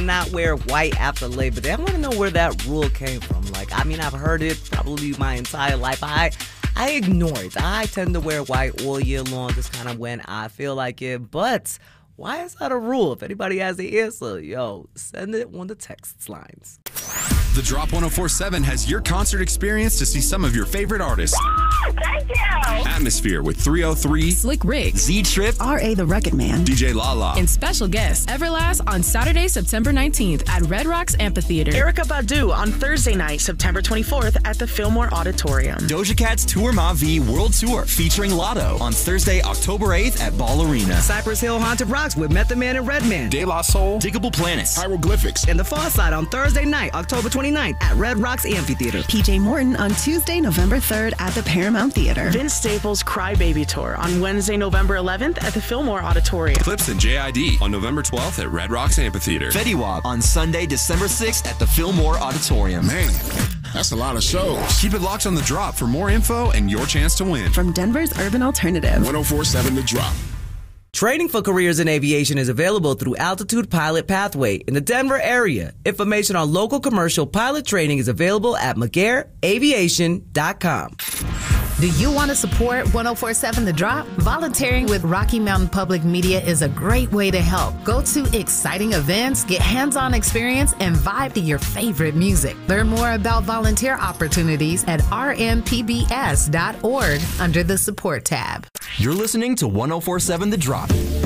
not wear white after Labor Day. I want to know where that rule came from. I've heard it probably my entire life. I ignore it. I tend to wear white all year long, just kind of when I feel like it. But why is that a rule? If anybody has the answer, send it on the text lines. The Drop 104.7 has your concert experience to see some of your favorite artists. Thank you. Atmosphere with 303, Slick Rick, Z-Trip, R.A. the Rugged Man, DJ Lala, and special guest Everlast on Saturday, September 19th at Red Rocks Amphitheater. Erykah Badu on Thursday night, September 24th at the Fillmore Auditorium. Doja Cat's Tour Ma V World Tour featuring Lotto on Thursday, October 8th at Ball Arena. Cypress Hill Haunted Rocks with Method Man and Redman. De La Soul, Diggable Planets, Hieroglyphics, And The Far Side on Thursday night, October 29th at Red Rocks Amphitheater. PJ Morton on Tuesday, November 3rd at the Paramount Theater. Vince Staples' Cry Baby Tour on Wednesday, November 11th at the Fillmore Auditorium. Clips and JID on November 12th at Red Rocks Amphitheater. Fetty Wap on Sunday, December 6th at the Fillmore Auditorium. Man, that's a lot of shows. Keep it locked on The Drop for more info and your chance to win. From Denver's Urban Alternative. 104.7 The Drop. Training for careers in aviation is available through Altitude Pilot Pathway in the Denver area. Information on local commercial pilot training is available at McGarrettAviation.com. Do you want to support 104.7 The Drop? Volunteering with Rocky Mountain Public Media is a great way to help. Go to exciting events, get hands-on experience, and vibe to your favorite music. Learn more about volunteer opportunities at rmpbs.org under the support tab. You're listening to 104.7 The Drop.